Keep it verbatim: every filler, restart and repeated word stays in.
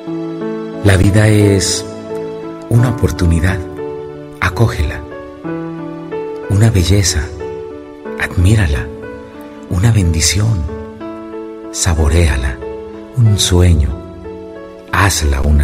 La vida es una oportunidad, acógela. Una belleza, admírala. Una bendición, saboréala. Un sueño, hazla una